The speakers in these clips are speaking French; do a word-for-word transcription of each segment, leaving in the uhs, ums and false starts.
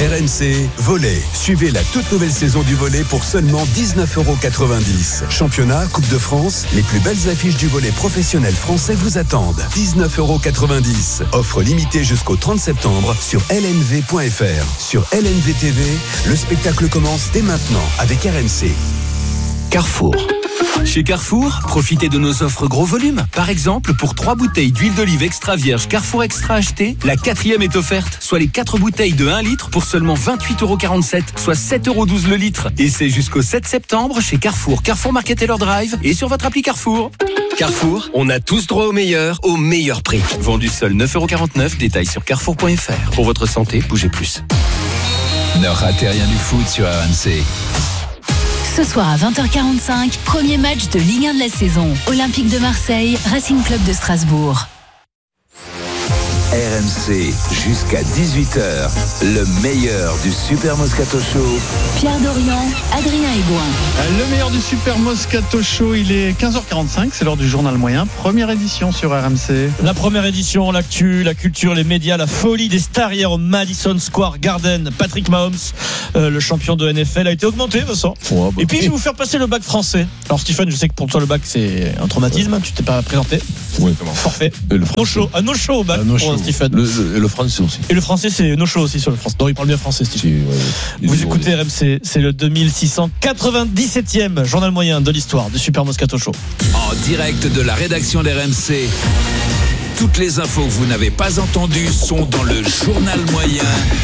R M C, volley. Suivez la toute nouvelle saison du volley pour seulement dix-neuf euros quatre-vingt-dix. Championnat, Coupe de France, les plus belles affiches du volley professionnel français vous attendent. dix-neuf euros quatre-vingt-dix. Offre limitée jusqu'au trente septembre sur L N V point F R. Sur L N V T V, le spectacle commence dès maintenant avec R M C. Carrefour. Chez Carrefour, profitez de nos offres gros volume. Par exemple, pour trois bouteilles d'huile d'olive extra vierge Carrefour Extra achetées, la quatrième est offerte, soit les quatre bouteilles de un litre pour seulement vingt-huit euros quarante-sept, soit sept euros douze le litre. Et c'est jusqu'au sept septembre chez Carrefour, Carrefour Market Taylor Drive et sur votre appli Carrefour. Carrefour, on a tous droit au meilleur, au meilleur prix. Vendu seul neuf euros quarante-neuf, détail sur carrefour point F R. Pour votre santé, bougez plus. Ne ratez rien du foot sur R M C. Ce soir à vingt heures quarante-cinq, premier match de Ligue un de la saison. Olympique de Marseille, Racing Club de Strasbourg. R M C, jusqu'à dix-huit heures, le meilleur du Super Moscato Show. Pierre Dorian, Adrien Aigouin. Le meilleur du Super Moscato Show, il est quinze heures quarante-cinq, c'est l'heure du journal moyen. Première édition sur R M C. La première édition, l'actu, la culture, les médias, la folie des stars hier au Madison Square Garden. Patrick Mahomes, euh, le champion de N F L, a été augmenté, Vincent. Ouais, bah, Et puis, je vais vous faire passer le bac français. Alors, Stephen, je sais que pour toi, le bac, c'est un traumatisme. Ouais. Tu t'es pas présenté. Oui, comment Forfait. Le no show. Un no show au bac no pour show. Stephen. Le, le, et le français aussi. Et le français, c'est no show aussi sur le français. Non, il parle bien français, Stephen. Si, ouais, ouais. Vous écoutez R M C, c'est le deux mille six cent quatre-vingt-dix-septième journal moyen de l'histoire du Super Moscato Show. En direct de la rédaction d'R M C. Toutes les infos que vous n'avez pas entendues sont dans le journal moyen.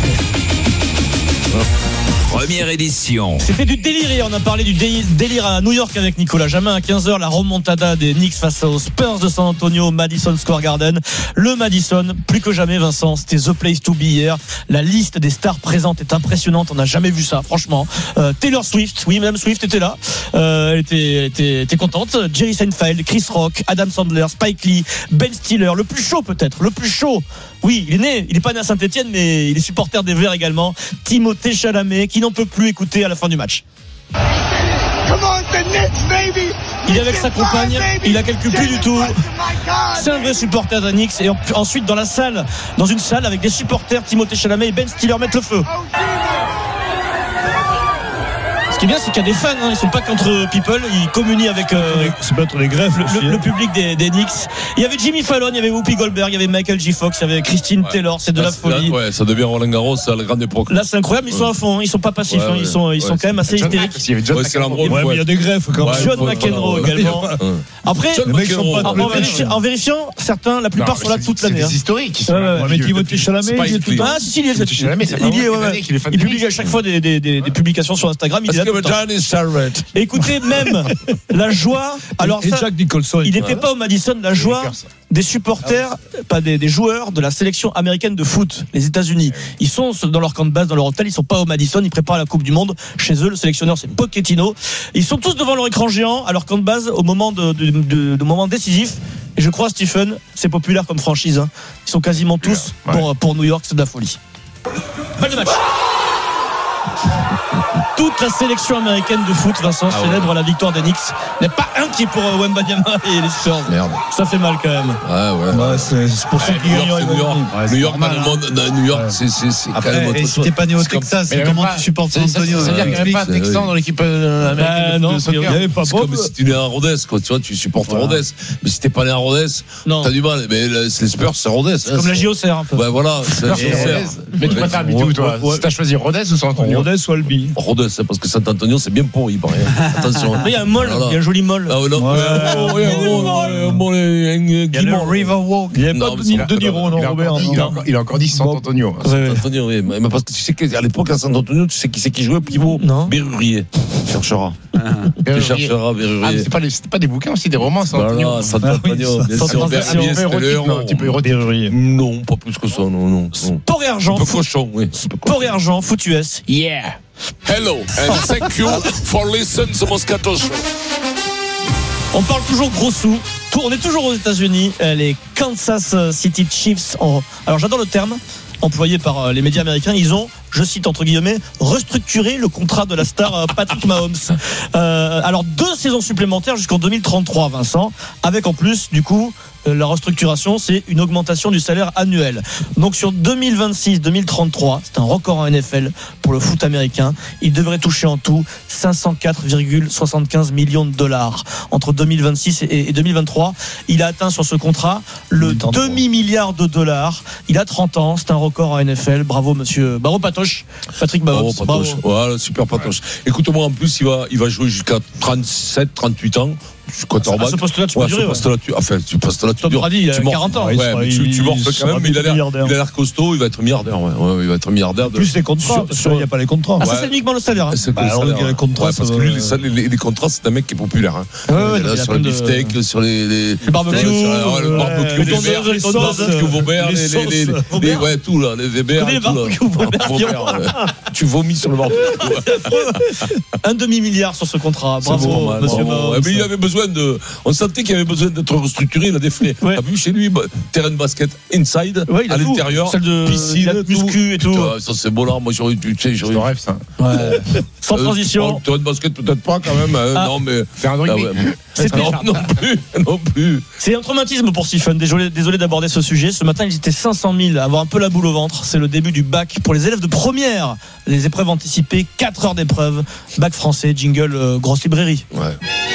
Première édition. C'était du délire hier. On a parlé du délire à New York avec Nicolas Jamin. À quinze heures, la remontada des Knicks face aux Spurs de San Antonio, Madison Square Garden. Le Madison, plus que jamais, Vincent, c'était the place to be hier. La liste des stars présentes est impressionnante. On n'a jamais vu ça, franchement. Euh, Taylor Swift, oui, Madame Swift était là. Euh, elle était, elle était, elle était contente. Jerry Seinfeld, Chris Rock, Adam Sandler, Spike Lee, Ben Stiller, le plus chaud peut-être, le plus chaud. Oui, il est né, il n'est pas né à Saint-Etienne, mais il est supporter des Verts également. Timothée Chalamet, qui n'en peut plus écouter à la fin du match. Il est avec sa compagne, il a calculé plus du tout. C'est un vrai supporter des Knicks. Et ensuite, dans la salle, dans une salle avec des supporters, Timothée Chalamet et Ben Stiller mettent le feu. Ce qui est bien, c'est qu'il y a des fans, hein, ils sont pas contre people, ils communient avec euh, c'est peut-être les greffes le, le, le public des, des Knicks. Il y avait Jimmy Fallon, il y avait Whoopi Goldberg, il y avait Michael J. Fox, il y avait Christine ouais. Taylor, c'est de là, la folie. Là, ouais, ça devient Roland Garros à la grande époque. Là, c'est incroyable, ils sont à fond, ils sont pas passifs, ouais, hein, ouais, ils sont, ils ouais, sont quand même assez John hystériques. Il y avait John ouais, c'est l'endroit ouais, mais il y a des greffes quand même. John McEnroe également. Après, en, en, vérifiant, en vérifiant, certains, la plupart non, sont là toute l'année. C'est des historiques qui sont là. Mais Timothée Chalamet, il est tout le temps. Ah, si, si, il est Chalamet, il est, il publie à chaque fois des, des, des, des publications sur Instagram. Il est là tout le temps. Écoutez, même la joie. Alors et ça, Jack Nicholson. Il n'était pas au Madison. La joie des supporters, pas des, des joueurs de la sélection américaine de foot, les États-Unis. Ils sont dans leur camp de base, dans leur hôtel. Ils sont pas au Madison. Ils préparent la Coupe du Monde chez eux. Le sélectionneur, c'est Pochettino. Ils sont tous devant leur écran géant à leur camp de base au moment de, de, de, de moment décisif. Et je crois, Stephen, c'est populaire comme franchise. Hein. Ils sont quasiment tous pour, pour New York. C'est de la folie. Balle de match. Toute la sélection américaine de foot, Vincent, ah célèbre ouais. la victoire des Knicks. Il n'y a pas un qui est pour euh, Wembanyama et les Spurs. Merde. Ça fait mal quand même. Ouais, ouais. ouais c'est, c'est pour ouais, ça qu'ils gagnent. New York, ouais, New York, normal, dans le monde, New York, ouais. c'est, c'est, c'est après, quand même. Et si t'es pas né au Texas, c'est comment tu supportes San Antonio? C'est-à-dire qu'il n'y avait pas un Texan dans l'équipe américaine de soccer. Il n'y avait pas. C'est comme si tu es né à Rhodes, quoi. Tu vois, tu supportes Rhodes. Mais si t'es pas né à Rhodes, t'as du mal. Mais les Spurs, c'est Rhodes. C'est comme la J O C R un peu. Ouais, voilà. Mais tu préfères habiter où, toi? Si t'as choisi Rhodes ou San Antonio? Rhodes ou Albi? Rhodes, parce que San Antonio, c'est bien pourri, il paraît. Attention. Il y a un molle, il y a un joli molle. Ah, non. Ouais, il y a le Riverwalk. Il n'y a pas de Niro, non, Robert. Il a encore dit San Antonio. San Antonio, oui. Mais parce que tu sais qu'à l'époque, à San Antonio, tu sais qui c'est qui jouait pivot? Berrurier. Tu chercheras. Tu chercheras Berrurier. Ah, c'est pas, c'est pas des bouquins aussi, des romans, San Antonio. Voilà, San Antonio. Bien sûr, Berrurier, c'était le héros. Un petit peu érotique. Non, pas plus que ça, non, non. Sport et argent. Un peu cochon, oui. Sport et argent, foot U S. Yeah. Hello and thank you for listening to Moscato Show. On parle toujours gros sous. On est toujours aux États-Unis. Les Kansas City Chiefs. Ont... Alors j'adore le terme employé par les médias américains. Ils ont, je cite entre guillemets, restructuré le contrat de la star Patrick Mahomes. Euh, alors deux saisons supplémentaires jusqu'en deux mille trente-trois, Vincent, avec en plus du coup la restructuration, c'est une augmentation du salaire annuel. Donc sur deux mille vingt-six deux mille trente-trois, c'est un record en N F L pour le foot américain. Il devrait toucher en tout cinq cent quatre virgule soixante-quinze millions de dollars entre deux mille vingt-six et deux mille vingt-trois. Il a atteint sur ce contrat le demi-milliard de dollars. Il a trente ans, c'est un record en N F L. Bravo monsieur Barreau Patoche, Patrick Barreau. Oh, Patoche. Voilà, super Patoche. Écoute-moi, en plus, il va, il va jouer jusqu'à trente-sept, trente-huit ans. À ce poste-là, tu peux ouais, durer. Ce poste-là, tu, enfin, ce poste-là, tu Tom Brady, il a quarante ans. Ouais, ouais, mais tu, tu mords quand même, mais il a l'air, il a l'air costaud, il va être milliardaire, ouais, ouais, il va être milliardaire. De... Plus les contrats, parce qu'il n'y a pas les contrats. Ah, ça, c'est uniquement le salaire. Hein. C'est bah, le alors, salaire. Les contrats, ouais, parce que lui, les, les, les contrats, c'est un mec qui est populaire, hein. Ouais, ouais, là, sur le beefsteak, de... sur les, les, le barbecue, sur, le barbecue, les Weber, les barbecue Weber, les, les, les, les, les, ouais, tout, là, les Weber, les barbecues Weber, tu vomis sur le barbecue. Un demi-milliard sur ce contrat. Bravo, monsieur Barreau. Mais il avait besoin de, on sentait qu'il avait besoin d'être restructuré, il a des frais. T'as vu chez lui, terrain de basket inside, ouais, à l'intérieur, de piscine, muscu et tout. Putain, ça c'est beau là, moi j'aurais tu sais, j'aurais. C'est un rêve ça. Ouais. Sans transition. Euh, terrain de basket peut-être pas quand même, hein, ah. non mais faire un rugby. Ah ouais, non, non plus, non plus. C'est un traumatisme pour Stephen. Désolé, désolé d'aborder ce sujet. Ce matin, ils étaient cinq cent mille à avoir un peu la boule au ventre. C'est le début du bac pour les élèves de première. Les épreuves anticipées, quatre heures d'épreuve. Bac français, jingle, euh, grosse librairie. Ouais.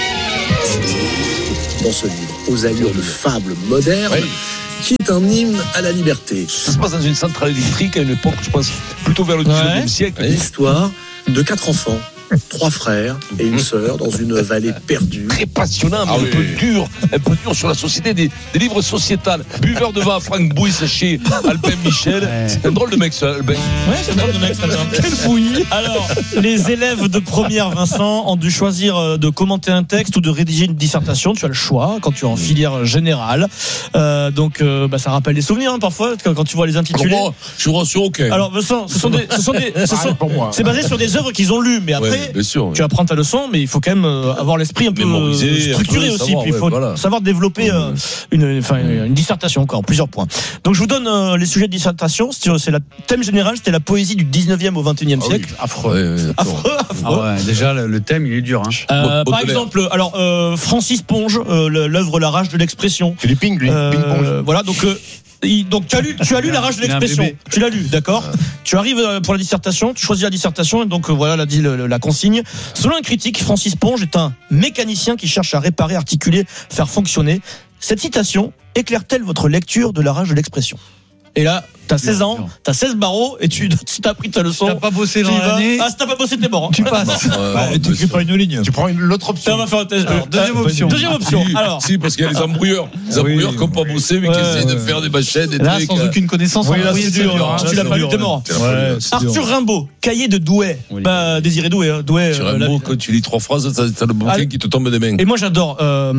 Dans ce livre, aux allures de fable moderne, oui. qui est un hymne à la liberté. Ça se passe dans une centrale électrique à une époque, je pense, plutôt vers le dix-neuvième ouais. siècle. L'histoire de quatre enfants, trois frères et une sœur dans une vallée perdue. Très passionnant, mais ah un oui. peu dur, un peu dur sur la société, des, des livres sociétals. Buveur de vin à Franck Bouille chez Albin Michel. Ouais. C'est un drôle de mec, ça, Albin. Ouais, c'est un drôle de mec, ça. Quel bouillie. Alors, les élèves de première, Vincent, ont dû choisir de commenter un texte ou de rédiger une dissertation. Tu as le choix quand tu es en filière générale. Euh, donc, euh, bah, ça rappelle des souvenirs, hein, parfois, quand tu vois les intitulés. Alors moi, je suis rassuré, ok. Alors, Vincent, ce sont des, ce sont des, ce sont, pour moi. C'est basé sur des œuvres qu'ils ont lues, mais après. Ouais. Bien sûr, tu apprends ta leçon, mais il faut quand même avoir l'esprit un peu Mémoriser, structuré un peu, aussi. Savoir, puis il faut ouais, voilà. savoir développer euh, une, enfin, une dissertation encore, plusieurs points. Donc je vous donne euh, les sujets de dissertation. C'est, c'est le thème général, c'était la poésie du dix-neuvième au vingt-et-unième ah siècle. Oui. Affreux. Ouais, ouais, affreux, affreux. Ah ouais, déjà le, le thème il est dur. Hein. Euh, par exemple, alors euh, Francis Ponge, euh, l'œuvre La rage de l'expression. C'est du ping, lui. Euh, ping Ponge. Voilà, donc. Euh, Donc tu as lu, tu as lu La rage de l'expression. Tu l'as lu, d'accord. Ouais. Tu arrives pour la dissertation, tu choisis la dissertation et donc voilà la, la, la consigne. Selon un critique, Francis Ponge est un mécanicien qui cherche à réparer, articuler, faire fonctionner. Cette citation éclaire-t-elle votre lecture de La rage de l'expression ? Et là, t'as seize ans, t'as seize barreaux et tu t'as pris ta leçon. T'as pas bossé dans l'année. Ah, si t'as pas bossé, t'es mort. Hein. Tu passes. Euh, bah, tu fais pas une ligne. Tu prends une, l'autre option. Ça va faire un test. Alors, deuxième euh, option. Deuxième option. Si, alors. Si, parce qu'il y a les embrouilleurs. Les embrouilleurs oui, qui n'ont pas bossé, mais ouais, qui essaient ouais. de faire des machettes, des là, trucs. sans aucune connaissance. Oui, là, c'est dur. Hein. Tu l'as pas lu, t'es mort. Ouais, Arthur Rimbaud, cahier de Douai. Oui. Pas Désiré Douai. Hein. Douai. Arthur Rimbaud, quand tu lis trois phrases, t'as le bouquin qui te tombe des mains. Et moi, j'adore.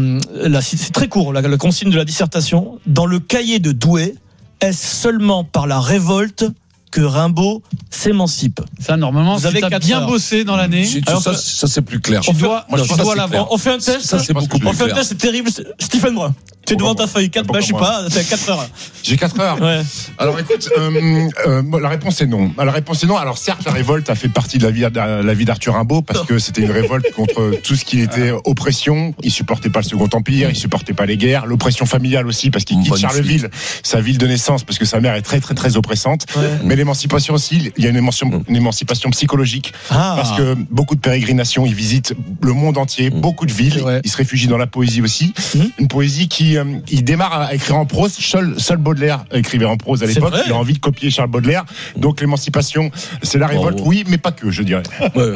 C'est très court, la consigne de la dissertation. Dans le cahier de Douai, est-ce seulement par la révolte que Rimbaud s'émancipe? Ça, normalement, vous si avez bien heures. bossé dans l'année. Si, Alors, ça, ça, c'est plus clair. Tu dois, Moi, tu dois l'avoir. On fait un test. Ça, c'est beaucoup plus On fait clair. un test, c'est terrible. Stephen Brun. Tu es devant ta feuille. quatre, bah, je sais pas, t'as quatre heures. J'ai quatre heures. Ouais. Alors, écoute, euh, euh, la réponse est non. La réponse est non. Alors, certes, la révolte a fait partie de la vie, de la vie d'Arthur Rimbaud parce que c'était une révolte contre tout ce qui était oppression. Il supportait pas le Second Empire, il supportait pas les guerres, l'oppression familiale aussi parce qu'il quitte Charleville, sa ville de naissance, parce que sa mère est très, très, très oppressante. Ouais. Mais l'émancipation aussi, il y a une, émotion, une émancipation psychologique ah. parce que beaucoup de pérégrinations, ils visitent le monde entier, beaucoup de villes, ils se réfugient dans la poésie aussi. Mmh. Une poésie qui euh, il démarre à écrire en prose. Seul, seul Baudelaire écrivait en prose à l'époque. Il a envie de copier Charles Baudelaire. Donc l'émancipation, c'est la révolte, oh. oui, mais pas que, je dirais. Ouais.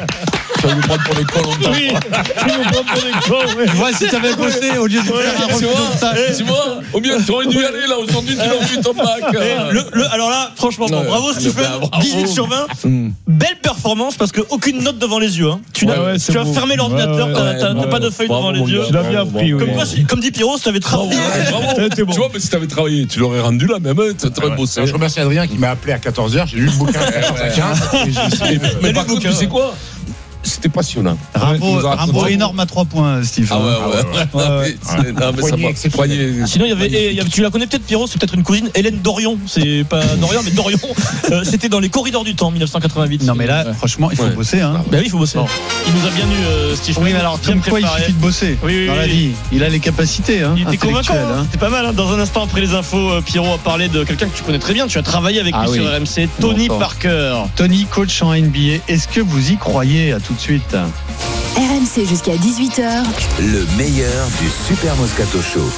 Ça va nous prendre pour des cons longtemps. Oui, tu nous prends pour des cons. Ouais. Vois si t'avais bossé au lieu de ouais, faire un refus d'obstacle. Tu vois, au mieux, t'aurais dû y aller là. Aujourd'hui, tu l'as vu ton bac. Le, le, alors là, franchement, bon, bravo Stephen. dix-huit sur vingt. Mm. Belle performance parce qu'aucune note devant les yeux. Hein. Tu, ouais, ouais, tu as beau. fermé l'ordinateur, ouais, ouais, t'as, t'as ouais, pas de feuille bravo, devant les yeux. Tu l'as bien pris. Comme, quoi, comme dit Pierrot, si t'avais travaillé. Tu vois, mais si t'avais travaillé, tu l'aurais rendu là même. Tu t'aurais bossé. Je remercie Adrien qui m'a appelé à quatorze heures. J'ai lu le bouquin à quatorze heures quinze. Mais par contre, tu sais quoi? c'était passionnant. Rimbaud, Rimbaud énorme à trois points, Steve. Ah ouais, ouais. ouais. ouais. ouais. C'est, non, mais poignet, ça poignet. Sinon, il y avait, et, tu la connais peut-être, Pierrot, c'est peut-être une cousine, Hélène Dorion. C'est pas Dorian, mais Dorion. Euh, c'était dans les corridors du temps, dix-neuf cent quatre-vingt-huit. Non, mais là, ouais. franchement, il faut ouais. bosser. Hein. Bah oui, il faut bosser. Bon. Il nous a bien eu, euh, Steve. Oui, mais alors, comme quoi, il suffit de bosser oui, oui, dans oui, la oui. vie. Il a les capacités. Hein, il était convaincant. Hein. C'était pas mal. Hein. Dans un instant, après les infos, euh, Pierrot a parlé de quelqu'un que tu connais très bien. Tu as travaillé avec ah, lui oui. sur R M C, Tony bon, Parker. Tony, coach en N B A. Est-ce que vous y croyez? À tout de suite. R M C jusqu'à dix-huit heures. Le meilleur du Super Moscato Show.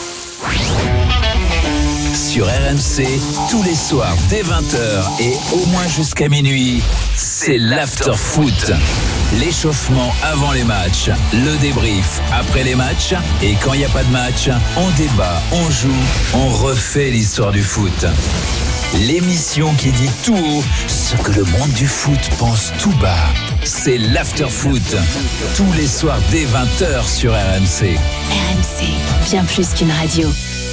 Sur R M C, tous les soirs dès vingt heures et au moins jusqu'à minuit, c'est l'after foot. L'échauffement avant les matchs, le débrief après les matchs et quand il n'y a pas de match, on débat, on joue, on refait l'histoire du foot. L'émission qui dit tout haut ce que le monde du foot pense tout bas. C'est l'after foot. Tous les soirs dès vingt heures sur R M C. R M C, bien plus qu'une radio.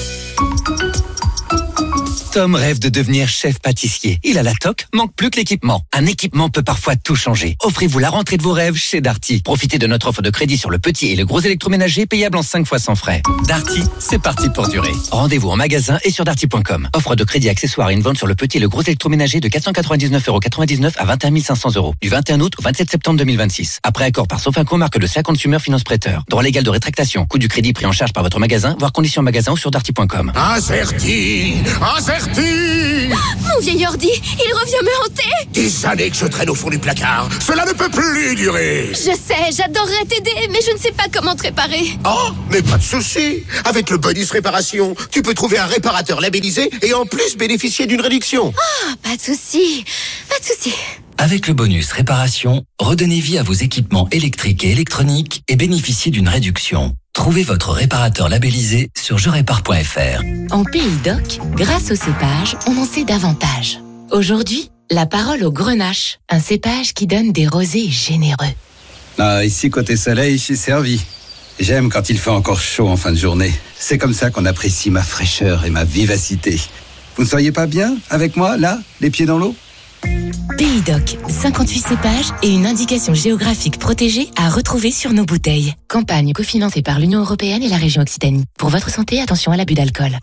Tom rêve de devenir chef pâtissier. Il a la toque, manque plus que l'équipement. Un équipement peut parfois tout changer. Offrez-vous la rentrée de vos rêves chez Darty. Profitez de notre offre de crédit sur le petit et le gros électroménager payable en cinq fois sans frais. Darty, c'est parti pour durer. Rendez-vous en magasin et sur darty point com. Offre de crédit accessoire et une vente sur le petit et le gros électroménager de quatre cent quatre-vingt-dix-neuf euros quatre-vingt-dix-neuf à vingt et un mille cinq cents euros. Du vingt et un août au vingt-sept septembre deux mille vingt-six. Après accord par Sofinco, marque de C A Consumer Finance Prêteur. Droit légal de rétractation. Coût du crédit pris en charge par votre magasin, voire conditions magasin ou sur darty point com. Acerti, Acerti. Mon vieil ordi, il revient me hanter. Des années que je traîne au fond du placard. Cela ne peut plus durer. Je sais, j'adorerais t'aider, mais je ne sais pas comment te réparer. Oh, mais pas de souci. Avec le bonus réparation, tu peux trouver un réparateur labellisé et en plus bénéficier d'une réduction. Ah, oh, pas de souci, pas de souci. Avec le bonus réparation, redonnez vie à vos équipements électriques et électroniques et bénéficiez d'une réduction. Trouvez votre réparateur labellisé sur je répare point f r. En Pays d'Oc, grâce au cépage, on en sait davantage. Aujourd'hui, la parole au grenache, un cépage qui donne des rosés généreux. Ah, ici, côté soleil, je suis servi. J'aime quand il fait encore chaud en fin de journée. C'est comme ça qu'on apprécie ma fraîcheur et ma vivacité. Vous ne seriez pas bien avec moi, là, les pieds dans l'eau ? Pays d'Oc, cinquante-huit cépages et une indication géographique protégée à retrouver sur nos bouteilles. Campagne cofinancée par l'Union européenne et la région Occitanie. Pour votre santé, attention à l'abus d'alcool.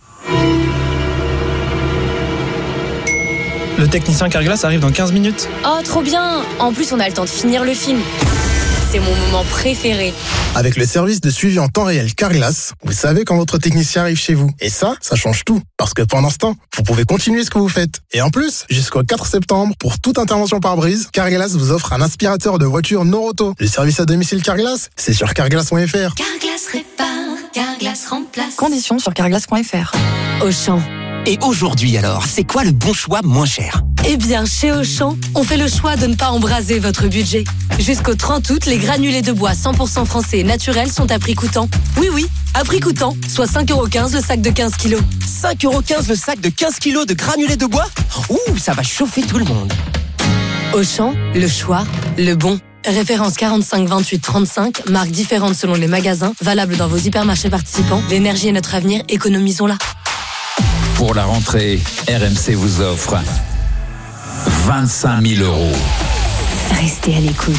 Le technicien Carglass arrive dans quinze minutes. Oh, trop bien! En plus, on a le temps de finir le film. C'est mon moment préféré. Avec le service de suivi en temps réel Carglass, vous savez quand votre technicien arrive chez vous. Et ça, ça change tout. Parce que pendant ce temps, vous pouvez continuer ce que vous faites. Et en plus, jusqu'au quatre septembre, pour toute intervention par brise, Carglass vous offre un aspirateur de voiture Noroto. Le service à domicile Carglass, c'est sur carglass point f r. Carglass répare, Carglass remplace. Conditions sur carglass point f r. Auchan. Et aujourd'hui alors, c'est quoi le bon choix moins cher ? Eh bien, chez Auchan, on fait le choix de ne pas embraser votre budget. Jusqu'au trente août, les granulés de bois cent pour cent français et naturels sont à prix coûtant. Oui, oui, à prix coûtant, soit cinq euros quinze le sac de quinze kilos. cinq euros quinze le sac de quinze kilos de granulés de bois ? Ouh, ça va chauffer tout le monde. Auchan, le choix, le bon. Référence quarante-cinq vingt-huit trente-cinq, marques différentes selon les magasins, valable dans vos hypermarchés participants. L'énergie est notre avenir, économisons-la. Pour la rentrée, R M C vous offre vingt-cinq mille euros. Restez à l'écoute.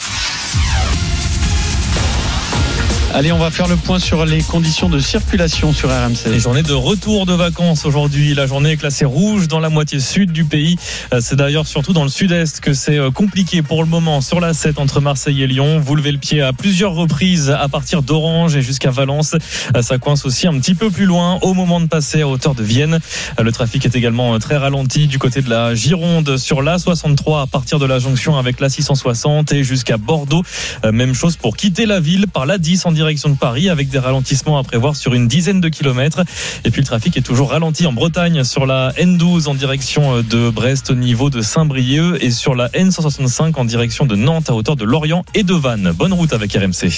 Allez, on va faire le point sur les conditions de circulation sur R M C. Les journées de retour de vacances aujourd'hui. La journée est classée rouge dans la moitié sud du pays. C'est d'ailleurs surtout dans le sud-est que c'est compliqué pour le moment sur la sept entre Marseille et Lyon. Vous levez le pied à plusieurs reprises à partir d'Orange et jusqu'à Valence. Ça coince aussi un petit peu plus loin au moment de passer à hauteur de Vienne. Le trafic est également très ralenti du côté de la Gironde sur l'A soixante-trois à partir de la jonction avec l'A six cent soixante et jusqu'à Bordeaux. Même chose pour quitter la ville par l'A dix en direction de Paris avec des ralentissements à prévoir sur une dizaine de kilomètres. Et puis le trafic est toujours ralenti en Bretagne sur la N douze en direction de Brest au niveau de Saint-Brieuc et sur la N cent soixante-cinq en direction de Nantes à hauteur de Lorient et de Vannes. Bonne route avec R M C.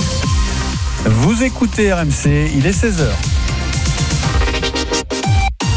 Vous écoutez R M C, il est seize heures.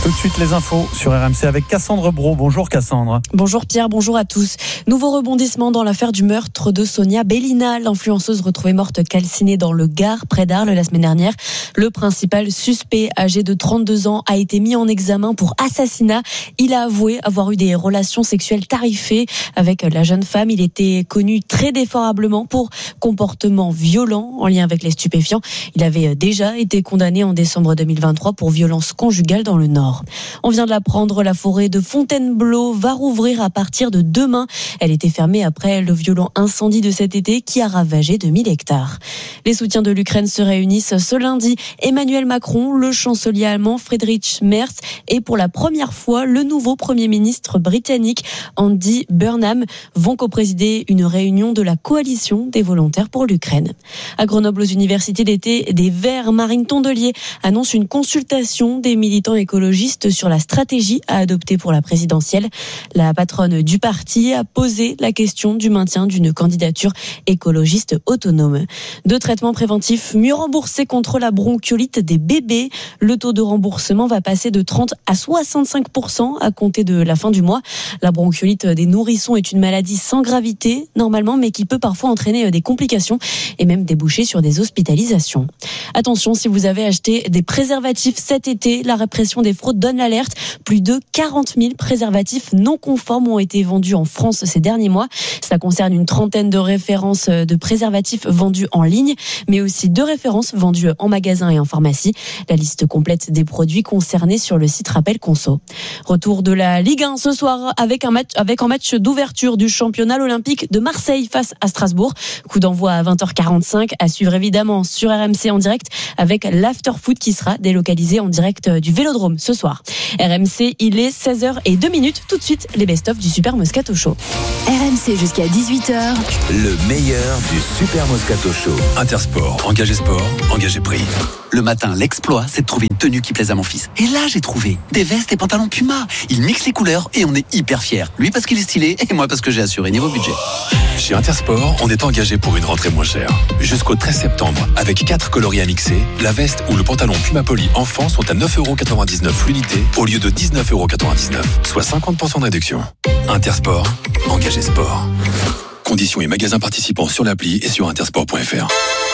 Tout de suite les infos sur R M C avec Cassandre Brault. Bonjour Cassandre. Bonjour Pierre, bonjour à tous. Nouveau rebondissement dans l'affaire du meurtre de Sonia Bellina, l'influenceuse retrouvée morte calcinée dans le Gard près d'Arles la semaine dernière. Le principal suspect, âgé de trente-deux ans, a été mis en examen pour assassinat. Il a avoué avoir eu des relations sexuelles tarifées avec la jeune femme. Il était connu très défavorablement pour comportement violent en lien avec les stupéfiants. Il avait déjà été condamné en décembre deux mille vingt-trois pour violence conjugale dans le Nord. On vient de l'apprendre, la forêt de Fontainebleau va rouvrir à partir de demain. Elle était fermée après le violent incendie de cet été qui a ravagé deux mille hectares. Les soutiens de l'Ukraine se réunissent ce lundi. Emmanuel Macron, le chancelier allemand Friedrich Merz et pour la première fois, le nouveau Premier ministre britannique Andy Burnham vont coprésider une réunion de la coalition des volontaires pour l'Ukraine. À Grenoble, aux universités d'été des Verts, Marine Tondelier annonce une consultation des militants écologistes sur la stratégie à adopter pour la présidentielle. La patronne du parti a posé la question du maintien d'une candidature écologiste autonome. Deux traitements préventifs mieux remboursés contre la bronchiolite des bébés. Le taux de remboursement va passer de trente à soixante-cinq pour cent à compter de la fin du mois. La bronchiolite des nourrissons est une maladie sans gravité, normalement, mais qui peut parfois entraîner des complications et même déboucher sur des hospitalisations. Attention, si vous avez acheté des préservatifs cet été, la répression des fraudes donne l'alerte. Plus de quarante mille préservatifs non conformes ont été vendus en France ces derniers mois. Ça concerne une trentaine de références de préservatifs vendus en ligne, mais aussi deux références vendues en magasin et en pharmacie. La liste complète des produits concernés sur le site Rappel Conso. Retour de la Ligue un ce soir avec un match, avec un match d'ouverture du championnat olympique de Marseille face à Strasbourg. Coup d'envoi à vingt heures quarante-cinq, à suivre évidemment sur R M C en direct avec l'Afterfoot qui sera délocalisé en direct du Vélodrome ce soir. R M C, il est seize heures zéro deux minutes. Tout de suite, les best-of du Super Moscato Show. R M C jusqu'à dix-huit heures. Le meilleur du Super Moscato Show. Intersport, engagé sport, engagé prix. Le matin, l'exploit, c'est de trouver une tenue qui plaise à mon fils. Et là, j'ai trouvé des vestes et pantalons Puma. Il mixe les couleurs et on est hyper fiers. Lui parce qu'il est stylé et moi parce que j'ai assuré niveau budget. Chez Intersport, on est engagé pour une rentrée moins chère. Jusqu'au treize septembre, avec quatre coloris à mixer, la veste ou le pantalon Puma Poly enfant sont à neuf euros quatre-vingt-dix-neuf l'unité au lieu de dix-neuf euros quatre-vingt-dix-neuf, soit cinquante pour cent de réduction. Intersport, engagé sport. Conditions et magasins participants sur l'appli et sur intersport point f r.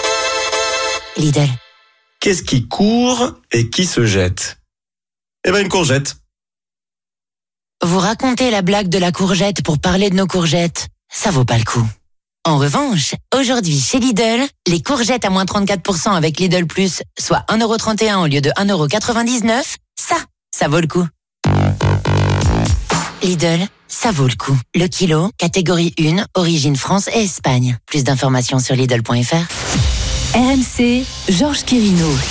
Lidl. Qu'est-ce qui court et qui se jette? Eh ben une courgette. Vous racontez la blague de la courgette pour parler de nos courgettes. Ça vaut pas le coup. En revanche, aujourd'hui chez Lidl, les courgettes à moins trente-quatre pour cent avec Lidl Plus, soit un euro trente et un au lieu de un euro quatre-vingt-dix-neuf, ça, ça vaut le coup. Lidl, ça vaut le coup. Le kilo, catégorie un, origine France et Espagne. Plus d'informations sur Lidl point f r. R M C, Georges Quirino.